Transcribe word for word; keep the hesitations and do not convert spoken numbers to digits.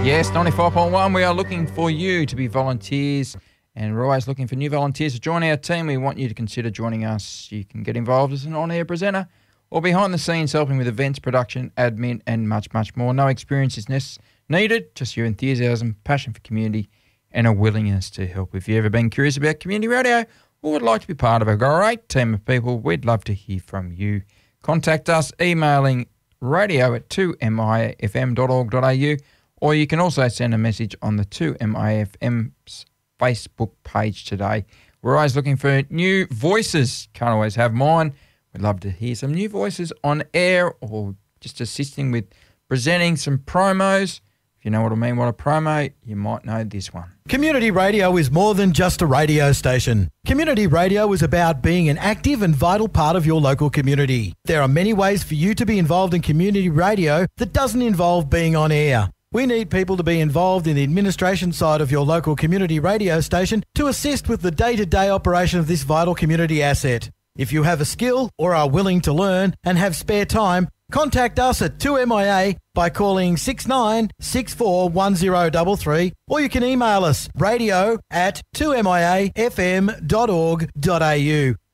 Yes, ninety-five point one, we are looking for you to be volunteers, and we're always looking for new volunteers to join our team. We want you to consider joining us. You can get involved as an on-air presenter or behind the scenes helping with events, production, admin, and much, much more. No experience is necessary. Needed, just your enthusiasm, passion for community, and a willingness to help. If you've ever been curious about community radio or would like to be part of a great team of people, we'd love to hear from you. Contact us emailing radio at two m i f m dot org dot a u, or you can also send a message on the two M I F M's Facebook page today. We're always looking for new voices. Can't always have mine. We'd love to hear some new voices on air or just assisting with presenting some promos. If you know what I mean, what a promo, you might know this one. Community radio is more than just a radio station. Community radio is about being an active and vital part of your local community. There are many ways for you to be involved in community radio that doesn't involve being on air. We need people to be involved in the administration side of your local community radio station to assist with the day-to-day operation of this vital community asset. If you have a skill or are willing to learn and have spare time, contact us at two M I A by calling six nine six four one zero three three, or you can email us radio at two m i a f m dot org dot a u.